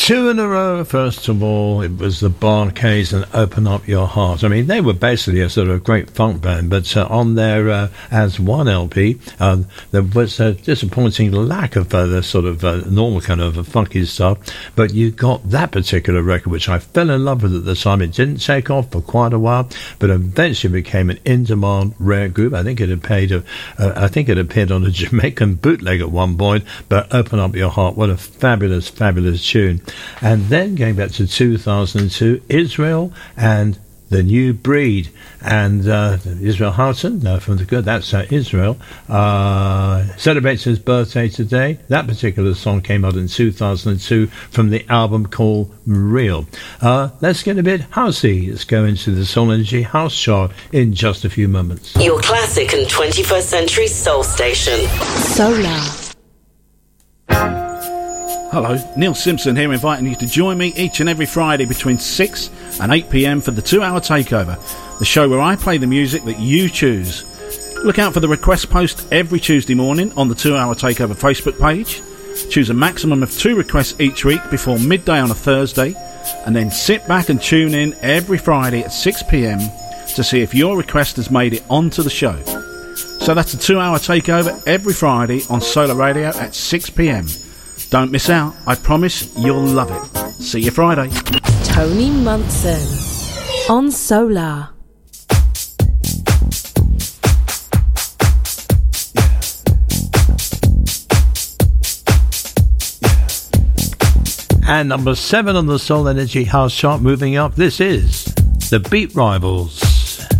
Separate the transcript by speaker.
Speaker 1: Two in a row. First of all, it was the Bar-Kays and Open Up Your Heart. I mean, they were basically a sort of great funk band, but on their As One LP, there was a disappointing lack of the sort of normal kind of funky stuff. But you got that particular record, which I fell in love with at the time. It didn't take off for quite a while, but eventually became an in-demand rare group. I think it had appeared on a Jamaican bootleg at one point. But Open Up Your Heart, what a fabulous, fabulous tune. And then going back to 2002, Israel and The New Breed, and Israel Houghton, from the good, that's Israel, celebrates his birthday today. That particular song came out in 2002 from the album called Real. Let's get a bit housey. Let's go into the Soul Energy House chart in just a few moments.
Speaker 2: Your classic and 21st century soul station. Solar.
Speaker 3: Hello, Neil Simpson here, inviting you to join me each and every Friday between 6 and 8 p.m. for the 2-hour Takeover, the show where I play the music that you choose. Look out for the request post every Tuesday morning on the 2-hour Takeover Facebook page. Choose a maximum of 2 requests each week before midday on a Thursday, and then sit back and tune in every Friday at 6 p.m. to see if your request has made it onto the show. So that's a 2-hour Takeover every Friday on Solar Radio at 6 p.m. Don't miss out. I promise you'll love it. See you Friday.
Speaker 4: Tony Munson on Solar.
Speaker 1: And number 7 on the Soul Energy House chart, moving up, this is The Beat Rivals.